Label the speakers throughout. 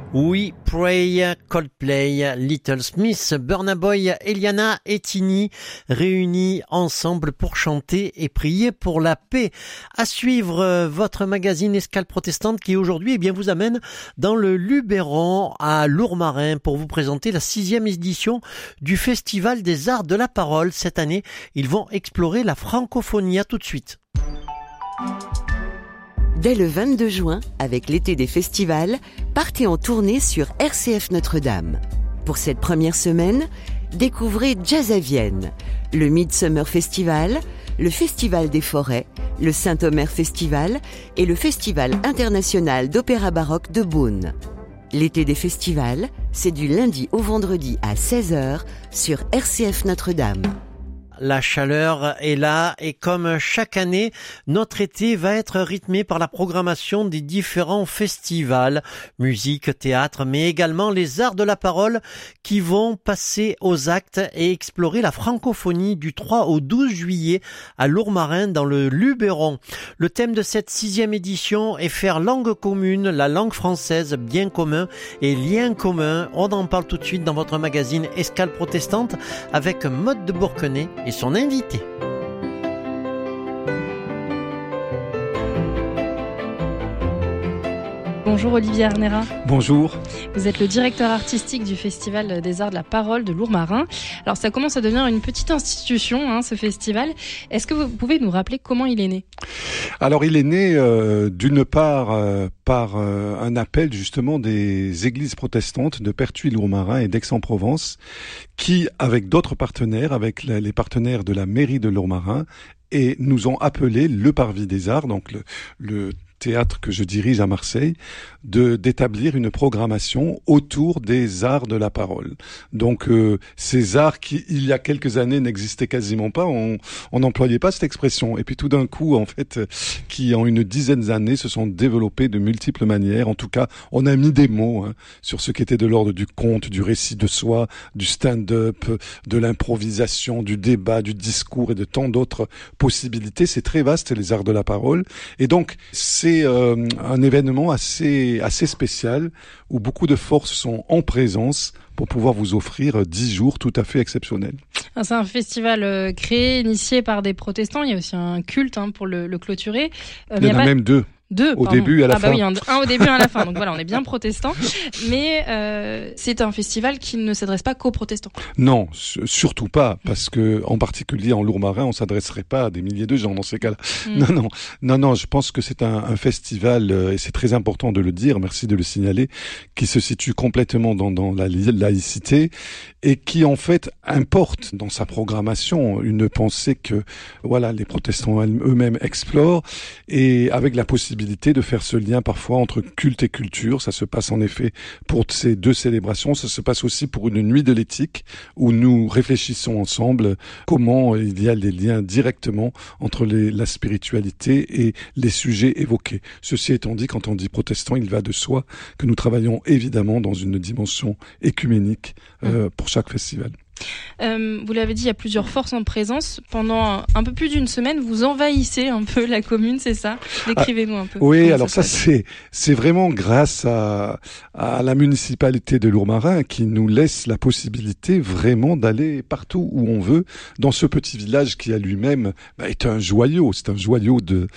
Speaker 1: We Pray, Coldplay, Little Smith, Burna Boy, Eliana et Tini réunis ensemble pour chanter et prier pour la paix. À suivre votre magazine Escale Protestante qui aujourd'hui vous amène dans le Luberon à Lourmarin pour vous présenter la 6e édition du Festival des Arts de la Parole. Cette année, ils vont explorer la francophonie. À tout de suite.
Speaker 2: Dès le 22 juin, avec l'été des festivals, partez en tournée sur RCF Notre-Dame. Pour cette première semaine, découvrez Jazz à Vienne, le Midsummer Festival, le Festival des Forêts, le Saint-Omer Festival et le Festival international d'opéra baroque de Beaune. L'été des festivals, c'est du lundi au vendredi à 16h sur RCF Notre-Dame.
Speaker 1: La chaleur est là et comme chaque année, notre été va être rythmé par la programmation des différents festivals, musique, théâtre, mais également les arts de la parole qui vont passer aux actes et explorer la francophonie du 3 au 12 juillet à Lourmarin dans le Luberon. Le thème de cette 6e édition est faire langue commune, la langue française, bien commun et lien commun. On en parle tout de suite dans votre magazine Escale Protestante avec Maude de Bourquenay et son invité.
Speaker 3: Bonjour Olivier Arnera.
Speaker 4: Bonjour.
Speaker 3: Vous êtes le directeur artistique du Festival des Arts de la Parole de Lourmarin. Alors ça commence à devenir une petite institution, ce festival. Est-ce que vous pouvez nous rappeler comment il est né ?
Speaker 4: Alors il est né d'une part par un appel justement des églises protestantes de Pertuis-Lourmarin et d'Aix-en-Provence qui, avec d'autres partenaires, avec les partenaires de la mairie de Lourmarin, et nous ont appelé le Parvis des Arts, donc le théâtre que je dirige à Marseille, d'établir une programmation autour des arts de la parole. Donc ces arts qui, il y a quelques années, n'existaient quasiment pas, on n'employait pas cette expression. Et puis tout d'un coup, en fait, qui en une dizaine d'années se sont développés de multiples manières. En tout cas, on a mis des mots sur ce qui était de l'ordre du conte, du récit de soi, du stand-up, de l'improvisation, du débat, du discours et de tant d'autres possibilités. C'est très vaste, les arts de la parole. Et donc, c'est un événement assez spécial où beaucoup de forces sont en présence pour pouvoir vous offrir 10 jours tout à fait exceptionnels.
Speaker 3: C'est un festival créé, initié par des protestants. Il y a aussi un culte pour le clôturer.
Speaker 4: Il y en a même deux. Au début et à la fin.
Speaker 3: Oui, un au début et à la fin. Donc voilà, on est bien protestants. Mais c'est un festival qui ne s'adresse pas qu'aux protestants.
Speaker 4: Non, surtout pas, parce que en particulier en Lourmarin, on s'adresserait pas à des milliers de gens dans ces cas-là. Non. Je pense que c'est un festival et c'est très important de le dire. Merci de le signaler, qui se situe complètement dans la laïcité et qui en fait importe dans sa programmation une pensée que les protestants eux-mêmes explorent et avec la possibilité de faire ce lien parfois entre culte et culture. Ça se passe en effet pour ces deux célébrations. Ça se passe aussi pour une nuit de l'éthique où nous réfléchissons ensemble comment il y a des liens directement entre la spiritualité et les sujets évoqués. Ceci étant dit, quand on dit protestant, il va de soi que nous travaillons évidemment dans une dimension écuménique pour chaque festival.
Speaker 3: Vous l'avez dit, il y a plusieurs forces en présence. Pendant un peu plus d'une semaine, vous envahissez un peu la commune, c'est ça ? Décrivez-nous un peu.
Speaker 4: Oui, alors ça c'est vraiment grâce à la municipalité de Lourmarin qui nous laisse la possibilité vraiment d'aller partout où on veut dans ce petit village qui à lui-même est un joyau. C'est un joyau de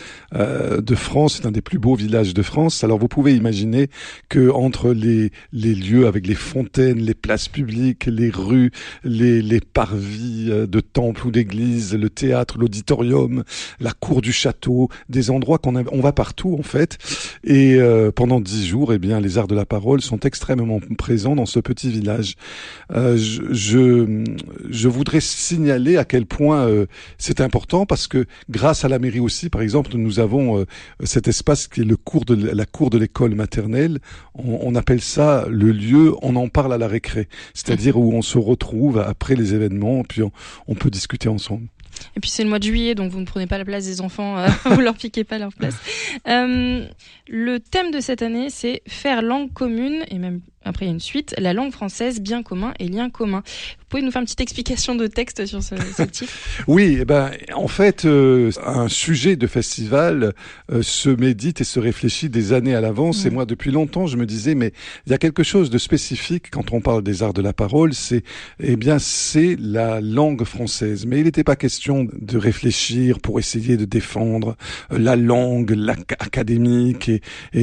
Speaker 4: France, c'est un des plus beaux villages de France. Alors vous pouvez imaginer que entre les lieux avec les fontaines, les places publiques, les rues, les parvis de temples ou d'églises, le théâtre, l'auditorium, la cour du château, des endroits on va partout en fait. Et pendant 10 jours, les arts de la parole sont extrêmement présents dans ce petit village. Je voudrais signaler à quel point c'est important parce que grâce à la mairie aussi, par exemple, nous avons cet espace qui est la cour de l'école maternelle. On appelle ça le lieu, on en parle à la récré, c'est-à-dire où on se retrouve après les événements, puis on peut discuter ensemble.
Speaker 3: Et puis c'est le mois de juillet, donc vous ne prenez pas la place des enfants, vous leur piquez pas leur place. Le thème de cette année, c'est faire langue commune, et même après il y a une suite, la langue française, bien commun et lien commun. Vous pouvez nous faire une petite explication de texte sur ce titre?
Speaker 4: Oui, en fait, un sujet de festival se médite et se réfléchit des années à l'avance. Et moi, depuis longtemps, je me disais, mais il y a quelque chose de spécifique quand on parle des arts de la parole, c'est la langue française. Mais il n'était pas question de réfléchir pour essayer de défendre la langue académique et